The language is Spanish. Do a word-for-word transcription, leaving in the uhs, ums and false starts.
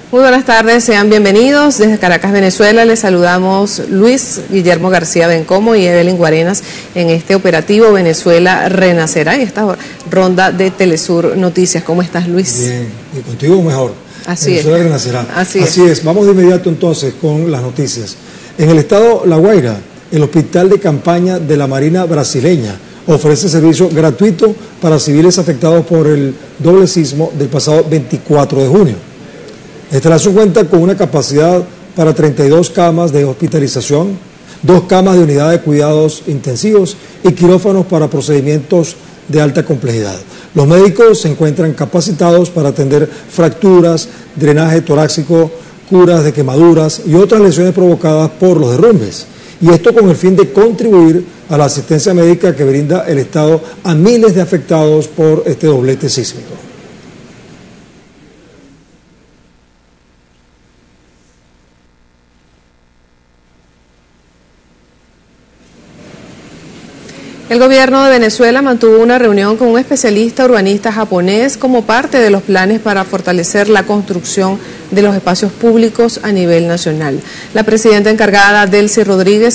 Muy buenas tardes, sean bienvenidos. Desde Caracas, Venezuela, les saludamos Luis Guillermo García Bencomo y Evelyn Guarenas en este operativo Venezuela Renacerá, en esta ronda de Telesur Noticias. ¿Cómo estás, Luis? Bien, y contigo mejor. Así Venezuela es. Renacerá. Así, Así es. es. Vamos de inmediato entonces con las noticias. En el estado La Guaira, el hospital de campaña de la Marina brasileña ofrece servicio gratuito para civiles afectados por el doble sismo del pasado veinticuatro de junio. La instalación cuenta con una capacidad para treinta y dos camas de hospitalización, dos camas de unidad de cuidados intensivos y quirófanos para procedimientos de alta complejidad. Los médicos se encuentran capacitados para atender fracturas, drenaje torácico, curas de quemaduras y otras lesiones provocadas por los derrumbes. Y esto con el fin de contribuir a la asistencia médica que brinda el Estado a miles de afectados por este doblete sísmico. El gobierno de Venezuela mantuvo una reunión con un especialista urbanista japonés como parte de los planes para fortalecer la construcción de los espacios públicos a nivel nacional. La presidenta encargada, Delcy Rodríguez,